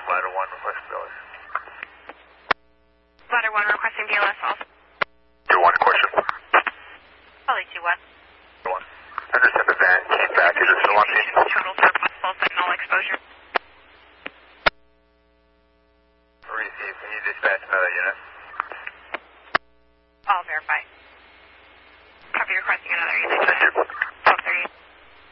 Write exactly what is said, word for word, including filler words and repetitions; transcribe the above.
Ladder one requesting B L S. Ladder one requesting B L S also.